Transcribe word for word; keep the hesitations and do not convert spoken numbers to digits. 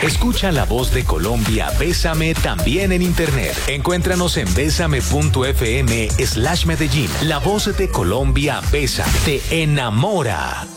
Escucha La Voz de Colombia, Bésame también en internet. Encuéntranos en bésame.fm slash Medellín. La Voz de Colombia, Bésame, te enamora.